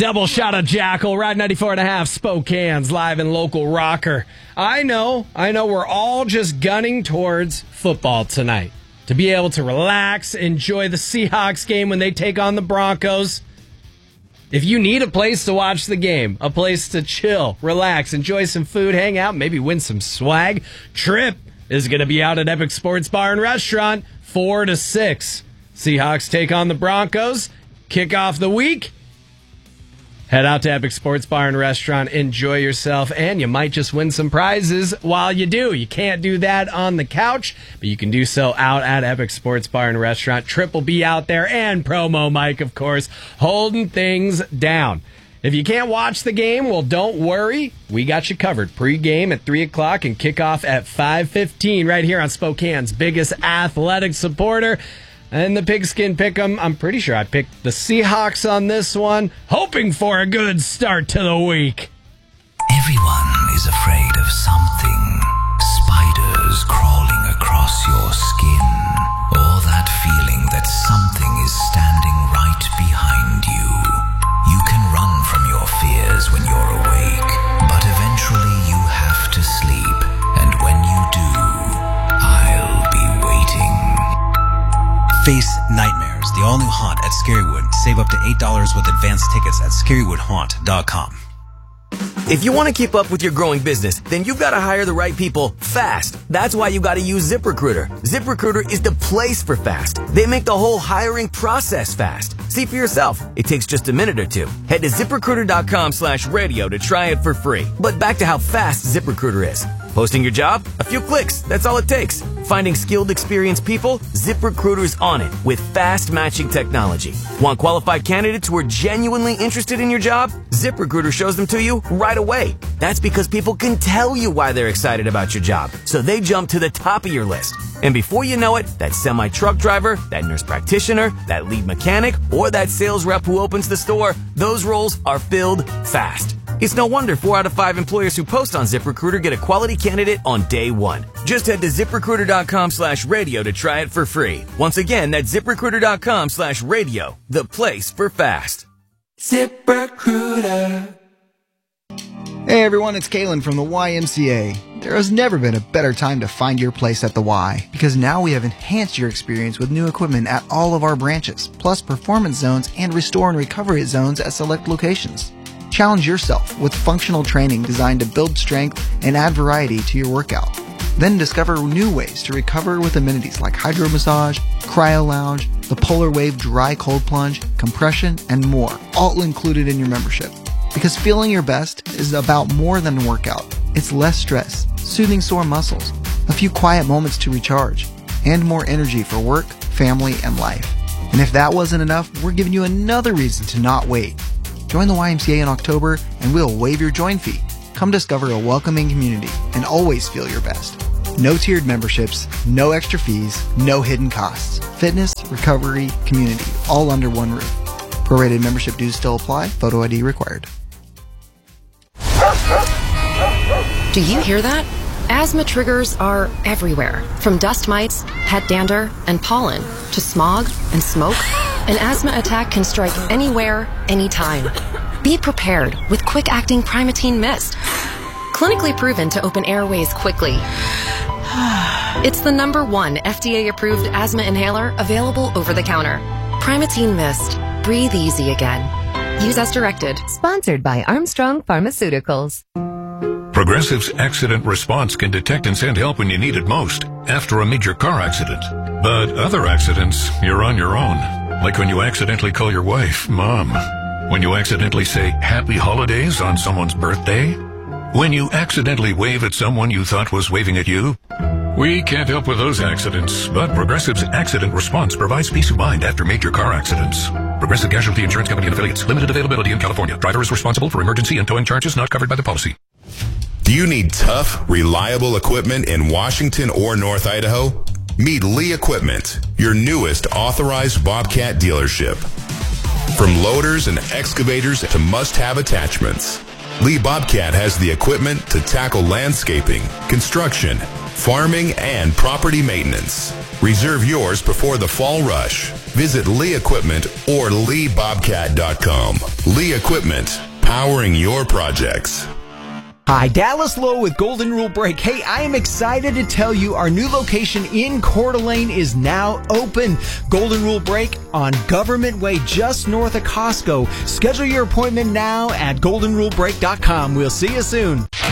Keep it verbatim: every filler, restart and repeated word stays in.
Double shot of Jackal, Ride ninety-four and a half, Spokane's live and local rocker. I know, I know we're all just gunning towards football tonight. To be able to relax, enjoy the Seahawks game when they take on the Broncos. If you need a place to watch the game, a place to chill, relax, enjoy some food, hang out, maybe win some swag, Trip is going to be out at Epic Sports Bar and Restaurant four to six. Seahawks take on the Broncos, kick off the week. Head out to Epic Sports Bar and Restaurant, enjoy yourself, and you might just win some prizes while you do. You can't do that on the couch, but you can do so out at Epic Sports Bar and Restaurant. Trip will be out there, and Promo Mike, of course, holding things down. If you can't watch the game, well, don't worry. We got you covered. Pre-game at three o'clock and kickoff at five fifteen right here on Spokane's biggest athletic supporter. And the Pigskin Pick'em, I'm pretty sure I picked the Seahawks on this one, hoping for a good start to the week. Everyone is afraid of something. Spiders crawling across your skin. Or that feeling that something is standing right behind you. You can run from your fears when you're awake, but eventually you have to sleep. And when you do, I'll be waiting. Face Nightmares, the all-new haunt at Scarywood. Save up to eight dollars with advanced tickets at scarywood haunt dot com. If you want to keep up with your growing business, then you've got to hire the right people fast. That's why you got to use ZipRecruiter. ZipRecruiter is the place for fast. They make the whole hiring process fast. See for yourself. It takes just a minute or two. Head to ZipRecruiter.com slash radio to try it for free. But back to how fast ZipRecruiter is. Posting your job? A few clicks. That's all it takes. Finding skilled, experienced people? ZipRecruiter's on it with fast matching technology. Want qualified candidates who are genuinely interested in your job? ZipRecruiter shows them to you right away. That's because people can tell you why they're excited about your job, so they jump to the top of your list. And before you know it, that semi-truck driver, that nurse practitioner, that lead mechanic, or that sales rep who opens the store, those roles are filled fast. It's no wonder four out of five employers who post on ZipRecruiter get a quality candidate on day one. Just head to ZipRecruiter.com slash radio to try it for free. Once again, that's ZipRecruiter.com slash radio, the place for fast. ZipRecruiter. Hey everyone, it's Kalen from the Y M C A. There has never been a better time to find your place at the Y, because now we have enhanced your experience with new equipment at all of our branches, plus performance zones and restore and recovery zones at select locations. Challenge yourself with functional training designed to build strength and add variety to your workout. Then discover new ways to recover with amenities like hydro massage, cryo lounge, the Polar Wave dry cold plunge, compression, and more, all included in your membership. Because feeling your best is about more than a workout. It's less stress, soothing sore muscles, a few quiet moments to recharge, and more energy for work, family, and life. And if that wasn't enough, we're giving you another reason to not wait. Join the Y M C A in October and we'll waive your join fee. Come discover a welcoming community and always feel your best. No tiered memberships, no extra fees, no hidden costs. Fitness, recovery, community, all under one roof. Prorated membership dues still apply. Photo I D required. Do you hear that? Asthma triggers are everywhere, from dust mites, pet dander, and pollen, to smog and smoke. An asthma attack can strike anywhere, anytime. Be prepared with quick-acting Primatene Mist. Clinically proven to open airways quickly. It's the number one F D A-approved asthma inhaler available over the counter. Primatene Mist. Breathe easy again. Use as directed. Sponsored by Armstrong Pharmaceuticals. Progressive's accident response can detect and send help when you need it most, after a major car accident. But other accidents, you're on your own. Like when you accidentally call your wife Mom. When you accidentally say Happy Holidays on someone's birthday. When you accidentally wave at someone you thought was waving at you. We can't help with those accidents, but Progressive's accident response provides peace of mind after major car accidents. Progressive Casualty Insurance Company and Affiliates. Limited availability in California. Driver is responsible for emergency and towing charges not covered by the policy. Do you need tough, reliable equipment in Washington or North Idaho? Meet Lee Equipment, your newest authorized Bobcat dealership. From loaders and excavators to must-have attachments, Lee Bobcat has the equipment to tackle landscaping, construction, farming, and property maintenance. Reserve yours before the fall rush. Visit Lee Equipment or lee bobcat dot com. Lee Equipment, powering your projects. Hi, Dallas Lowe with Golden Rule Brake. Hey, I am excited to tell you our new location in Coeur d'Alene is now open. Golden Rule Brake on Government Way, just north of Costco. Schedule your appointment now at golden rule brake dot com. We'll see you soon.